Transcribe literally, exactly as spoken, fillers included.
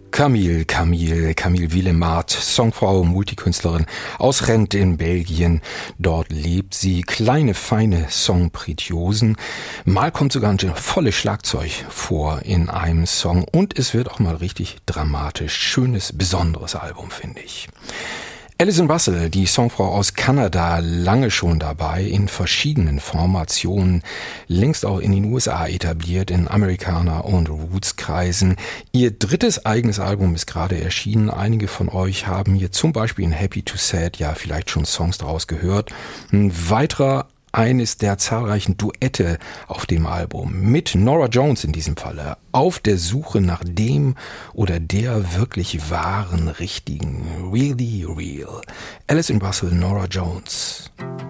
Camille, Camille, Camille Willemart, Songfrau, Multikünstlerin aus Rent in Belgien. Dort lebt sie. Kleine, feine Songpretiosen. Mal kommt sogar ein volles Schlagzeug vor in einem Song und es wird auch mal richtig dramatisch. Schönes, besonderes Album, finde ich. Alison Russell, die Songfrau aus Kanada, lange schon dabei, in verschiedenen Formationen, längst auch in den U S A etabliert, in Amerikaner- und Roots-Kreisen. Ihr drittes eigenes Album ist gerade erschienen. Einige von euch haben hier zum Beispiel in Happy to Sad ja vielleicht schon Songs daraus gehört. Ein weiterer eines der zahlreichen Duette auf dem Album mit Norah Jones in diesem Falle, auf der Suche nach dem oder der wirklich wahren, richtigen, really real. Alison Russell, Norah Jones.